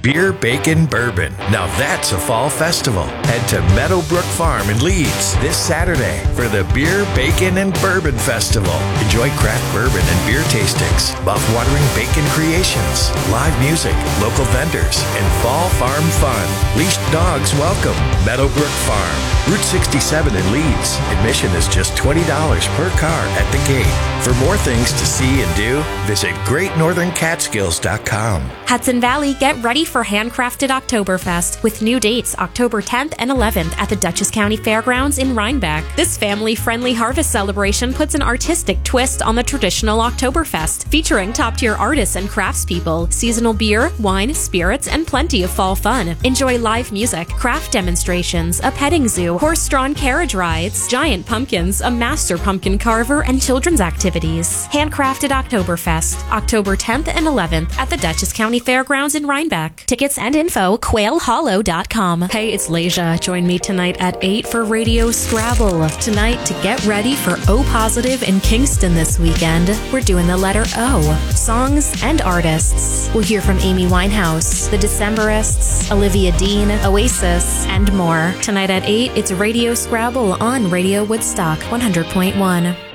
Beer, Bacon, Bourbon. Now that's a fall festival. Head to Meadowbrook Farm in Leeds this Saturday for the Beer, Bacon, and Bourbon Festival. Enjoy craft bourbon and beer tastings, mouth-watering bacon creations, live music, local vendors, and fall farm fun. Leashed dogs welcome. Meadowbrook Farm, Route 67 in Leeds. Admission is just $20 per car at the gate. For more things to see and do, visit GreatNorthernCatskills.com. Hudson Valley, get ready for Handcrafted Oktoberfest with new dates October 10th and 11th at the Dutchess County Fairgrounds in Rhinebeck. This family-friendly harvest celebration puts an artistic twist on the traditional Oktoberfest, featuring top-tier artists and craftspeople, seasonal beer, wine, spirits, and plenty of fall fun. Enjoy live music, craft demonstrations, a petting zoo, horse-drawn carriage rides, giant pumpkins, a master pumpkin carver, and children's activities. Handcrafted Oktoberfest, October 10th and 11th at the Dutchess County Fairgrounds in Rhinebeck. Tickets and info, quailhollow.com. Hey, it's Leisha. Join me tonight at 8 for Radio Scrabble. Tonight, to get ready for O Positive in Kingston this weekend, we're doing the letter O. Songs and artists. We'll hear from Amy Winehouse, The Decemberists, Olivia Dean, Oasis, and more. Tonight at 8, it's Radio Scrabble on Radio Woodstock 100.1.